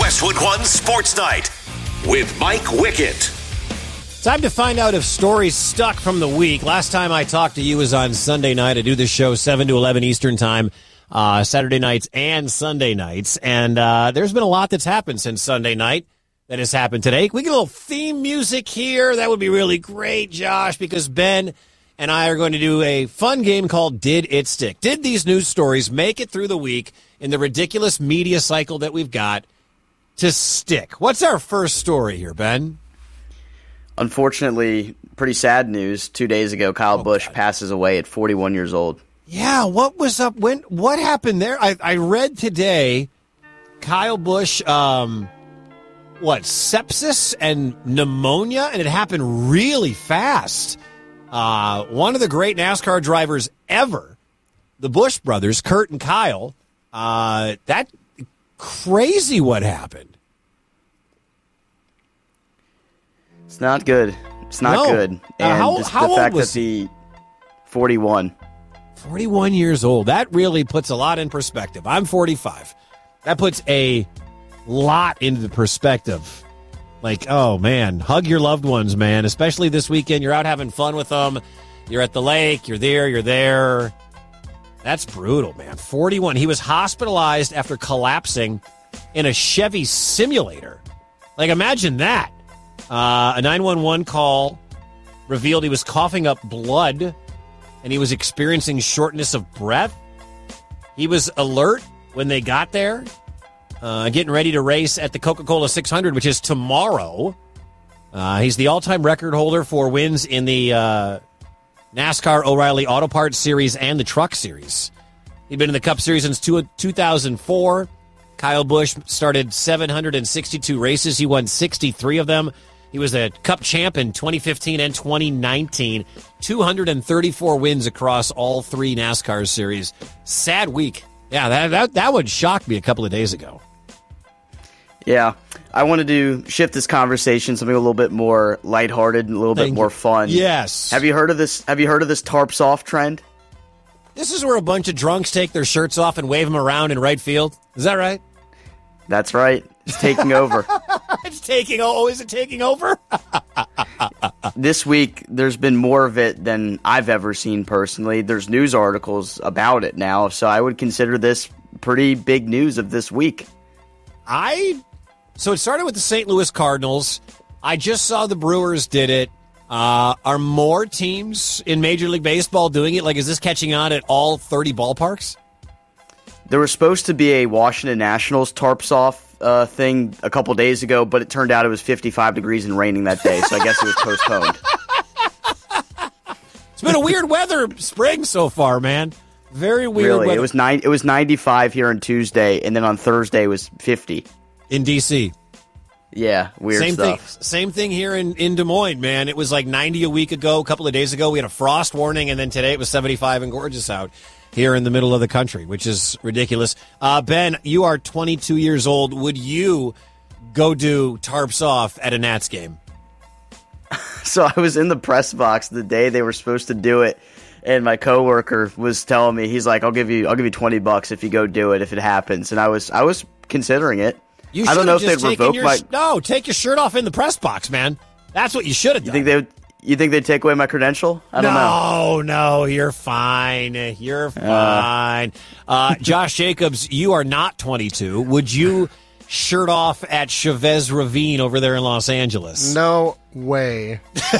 Westwood One Sports Night with Mike Wickett. Time to find out if stories stuck from the week. Last time I talked to you was on Sunday night. I do this show 7 to 11 Eastern time, Saturday nights and Sunday nights. And there's been a lot that's happened since Sunday night that has happened today. We get a little theme music here. That would be really great, Josh, because Ben and I are going to do a fun game called Did It Stick? Did these news stories make it through the week in the ridiculous media cycle that we've got to stick? What's our first story here, Ben? Unfortunately, pretty sad news. 2 days ago, Kyle Busch passes away at 41 years old. Yeah, what was up? What happened there? I read today Kyle Busch, sepsis and pneumonia, and it happened really fast. One of the great NASCAR drivers ever, the Busch brothers, Kurt and Kyle, that crazy what happened. It's not good. It's not good. And how the old fact was that the 41. 41 years old. That really puts a lot in perspective. I'm 45. That puts a lot into the perspective. Like, oh, man, hug your loved ones, man, especially this weekend. You're out having fun with them. You're at the lake. You're there. That's brutal, man. 41. He was hospitalized after collapsing in a Chevy simulator. Like, imagine that. A 911 call revealed he was coughing up blood and he was experiencing shortness of breath. He was alert when they got there, getting ready to race at the Coca-Cola 600, which is tomorrow. He's the all-time record holder for wins in the NASCAR O'Reilly Auto Parts Series and the Truck Series. He'd been in the Cup Series since 2004. Kyle Busch started 762 races. He won 63 of them. He was a Cup champ in 2015 and 2019. 234 wins across all three NASCAR series. Sad week. Yeah, that would shock me a couple of days ago. Yeah, I wanted to shift this conversation something a little bit more lighthearted and a little bit more fun. Yes. Have you heard of this? Have you heard of this tarps off trend? This is where a bunch of drunks take their shirts off and wave them around in right field. Is that right? That's right. It's taking over. Is it taking over? This week, there's been more of it than I've ever seen personally. There's news articles about it now, so I would consider this pretty big news of this week. So it started with the St. Louis Cardinals. I just saw the Brewers did it. Are more teams in Major League Baseball doing it? Like, is this catching on at all 30 ballparks? There was supposed to be a Washington Nationals tarps off thing a couple days ago, but it turned out it was 55 degrees and raining that day, so I guess it was postponed. It's been a weird weather spring so far, man. Very weird really, weather. It was 95 here on Tuesday, and then on Thursday it was 50. In D.C. Yeah, weird stuff. Same thing here in Des Moines, man. It was like 90 a week ago. A couple of days ago, we had a frost warning, and then today it was 75 and gorgeous out here in the middle of the country, which is ridiculous. Ben, you are 22 years old. Would you go do tarps off at a Nats game? So I was in the press box the day they were supposed to do it, and my coworker was telling me, he's like, I'll give you $20 if you go do it if it happens. And I was considering it. I don't know if they'd revoke my... No, take your shirt off in the press box, man. That's what you should have done. You think they'd take away my credential? I don't know. No, you're fine. You're fine. Josh Jacobs, you are not 22. Would you shirt off at Chavez Ravine over there in Los Angeles? No way.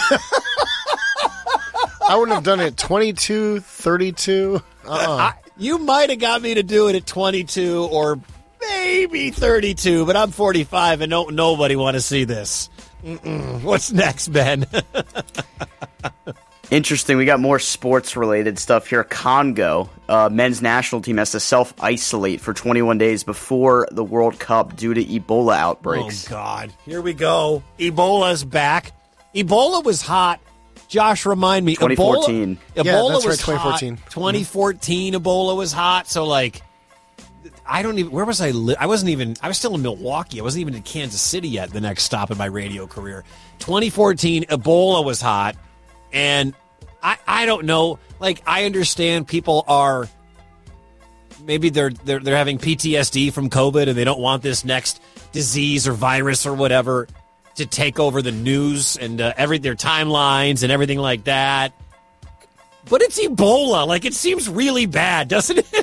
I wouldn't have done it at 22, 32. You might have got me to do it at 22 or maybe 32, but I'm 45 and nobody want to see this. What's next, Ben? Interesting. We got more sports-related stuff here. Congo, men's national team has to self-isolate for 21 days before the World Cup due to Ebola outbreaks. Oh, God. Here we go. Ebola's back. Ebola was hot. Josh, remind me. 2014. Ebola that's was right, 2014. Hot. 2014, Ebola was hot. So, like, I don't even, where was I? I was still in Milwaukee. I wasn't even in Kansas City yet, the next stop in my radio career. 2014, Ebola was hot. And I don't know, like, I understand people are, maybe they're having PTSD from COVID and they don't want this next disease or virus or whatever to take over the news and their timelines and everything like that. But it's Ebola. Like, it seems really bad, doesn't it?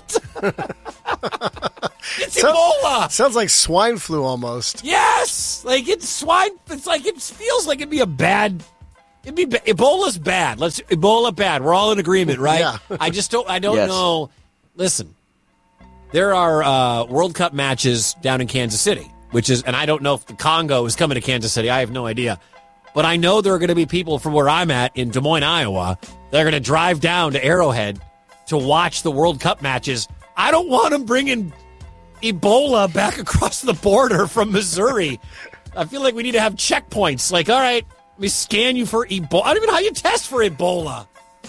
It's Ebola. Sounds like swine flu almost. Yes, like it's swine. It's like it feels like it'd be a bad. Ebola's bad. Ebola bad. We're all in agreement, right? Yeah. I don't Yes. know. Listen, there are World Cup matches down in Kansas City, and I don't know if the Congo is coming to Kansas City. I have no idea. But I know there are going to be people from where I'm at in Des Moines, Iowa, that are going to drive down to Arrowhead to watch the World Cup matches. I don't want them bringing Ebola back across the border from Missouri. I feel like we need to have checkpoints. Like, all right, let me scan you for Ebola. I don't even know how you test for Ebola.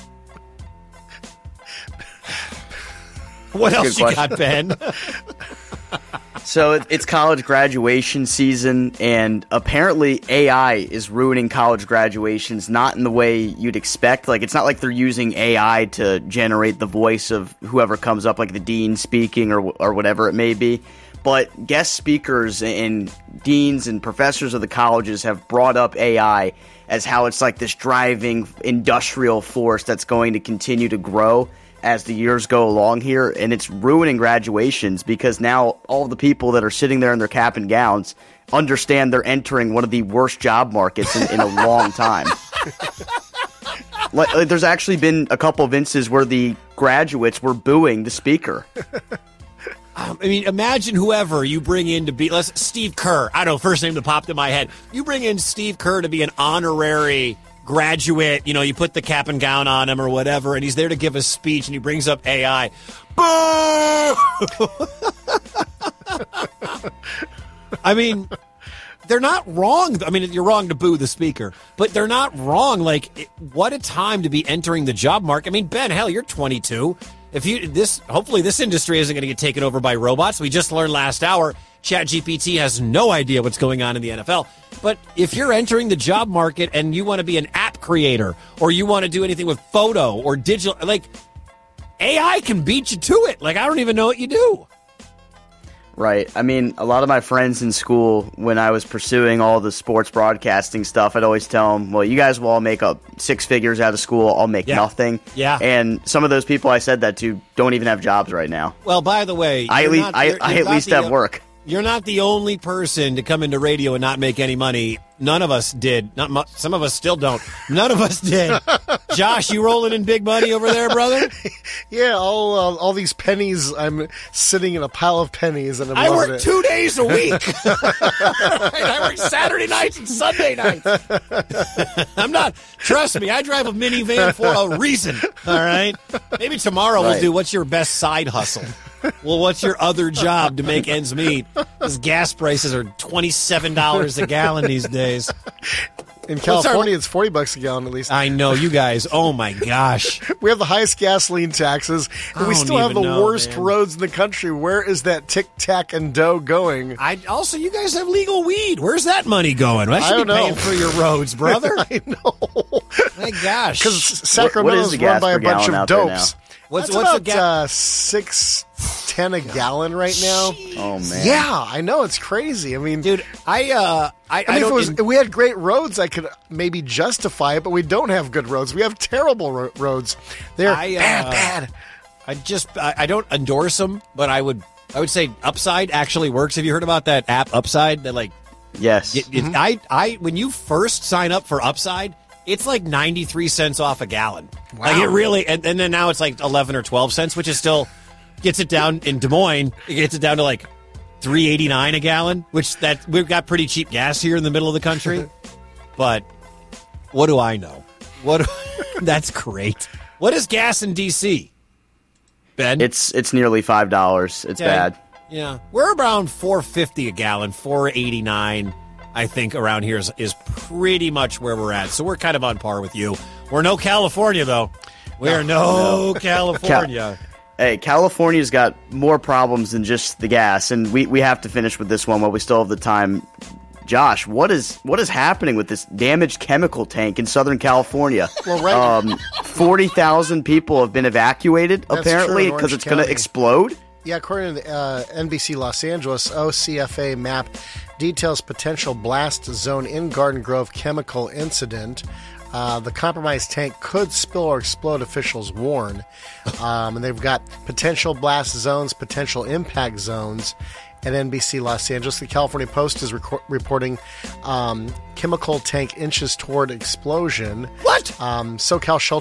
What else you got, Ben? So it's college graduation season, and apparently AI is ruining college graduations, not in the way you'd expect. Like, it's not like they're using AI to generate the voice of whoever comes up, like the dean speaking or whatever it may be. But guest speakers and deans and professors of the colleges have brought up AI as how it's like this driving industrial force that's going to continue to grow as the years go along here, and it's ruining graduations because now all the people that are sitting there in their cap and gowns understand they're entering one of the worst job markets in a long time. Like, there's actually been a couple of instances where the graduates were booing the speaker. I mean, imagine whoever you bring in to be, Steve Kerr. I don't know, first name that popped in my head. You bring in Steve Kerr to be an honorary graduate, you put the cap and gown on him or whatever, and he's there to give a speech, and he brings up AI. Boo! I mean, they're not wrong. I mean, you're wrong to boo the speaker, but they're not wrong. Like, what a time to be entering the job market. I mean, Ben, hell, you're 22. Hopefully this industry isn't going to get taken over by robots. We just learned last hour ChatGPT has no idea what's going on in the NFL. But if you're entering the job market and you want to be an app creator or you want to do anything with photo or digital, like, AI can beat you to it. Like, I don't even know what you do. Right. I mean, a lot of my friends in school, when I was pursuing all the sports broadcasting stuff, I'd always tell them, well, you guys will all make up six figures out of school. I'll make nothing. Yeah. And some of those people I said that to don't even have jobs right now. Well, by the way, I at least have work. You're not the only person to come into radio and not make any money. None of us did. Some of us still don't. None of us did. Josh, you rolling in big money over there, brother? Yeah, all these pennies. I'm sitting in a pile of pennies, and I work 2 days a week. I work Saturday nights and Sunday nights. I'm not. Trust me, I drive a minivan for a reason. All right. Maybe tomorrow we'll do what's your best side hustle. Well, what's your other job to make ends meet? Because gas prices are $27 a gallon these days. In California, it's $40 a gallon at least. I know, you guys. Oh, my gosh. We have the highest gasoline taxes, and we still have the worst roads in the country. Where is that tic-tac and dough going? Also, you guys have legal weed. Where's that money going? I should be paying for your roads, brother. I know. My gosh. Because Sacramento is run by a bunch of dopes. What's about $6.10 a gallon right now? Oh man! Yeah, I know, it's crazy. I mean, dude, I if we had great roads, I could maybe justify it, but we don't have good roads. We have terrible roads. They're bad. I don't endorse them, but I would say Upside actually works. Have you heard about that app Upside? That yes. When you first sign up for Upside, it's like 93 cents off a gallon. Wow. Like, it really, and then now it's like 11 or 12 cents, which is still gets it down in Des Moines. It gets it down to like $3.89 a gallon, which we've got pretty cheap gas here in the middle of the country. But what do I know? That's great. What is gas in DC, Ben? It's nearly $5. It's bad. Yeah, we're around $4.50 a gallon, $4.89. I think around here is pretty much where we're at. So we're kind of on par with you. We're no California, though. We are no California. Hey, California's got more problems than just the gas, and we have to finish with this one while we still have the time. Josh, what is happening with this damaged chemical tank in Southern California? Well, 40,000 people have been evacuated, apparently, because it's going to explode. Yeah, according to the NBC Los Angeles OCFA map, details potential blast zone in Garden Grove chemical incident. The compromised tank could spill or explode, officials warn. And they've got potential blast zones, potential impact zones. At NBC Los Angeles, the California Post is reporting chemical tank inches toward explosion. What? SoCal